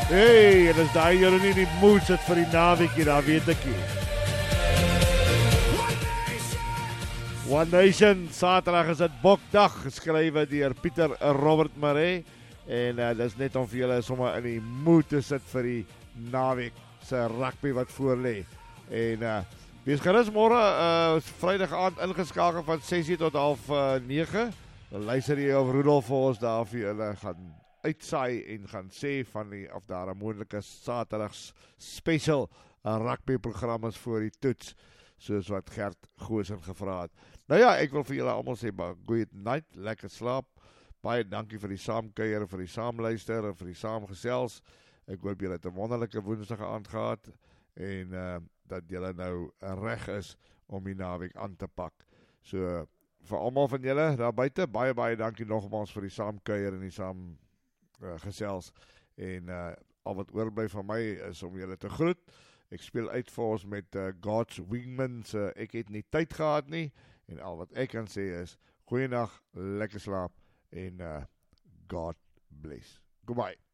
Hey, en as daai julle nie in die mood sit vir die naweekie, dan weet ek nie. One Nation, Saterdag is dit Bokdag, geskrywe deur Pieter Robert Maree. En dis net om vir julle sommer in die mood te sit vir die naweek se rugby wat voor lê. En wees gerus môre Vrydag aand ingeskakel van 6:00 tot 8:30. Dan luister jy of Rudolf vir ons daar vir julle gaan uitsaai en gaan sê van die of daar 'n moontlike Saterdags special rugby program is voor die toets, soos wat Gert Goosen gevra het. Nou ja, ek wil vir julle almal sê good night, lekker slaap. Baie dankie vir die saamkuier, vir die saamluister en vir die saamgesels. Ek hoop julle het 'n wonderlike Woensdag aand gehad en dat julle nou reg is om die naweek aan te pak. So vir almal van julle daar buite, baie dankie nogmaals vir die saamkuier en die saam gesels. En al wat oorbly van my is om julle te groet. Ek speel uit vir ons met God's Wingman se Ek het nie tyd gehad nie. En al wat ek kan sê is goeienag, lekker slaap en God bless. Goodbye.